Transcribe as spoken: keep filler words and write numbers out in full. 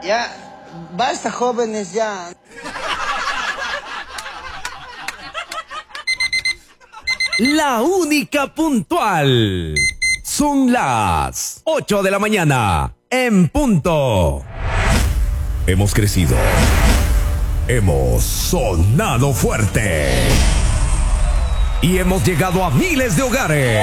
Ya, basta, jóvenes, ya. La única puntual. Son las ocho de la mañana, en punto. Hemos crecido. Hemos sonado fuerte. Y hemos llegado a miles de hogares.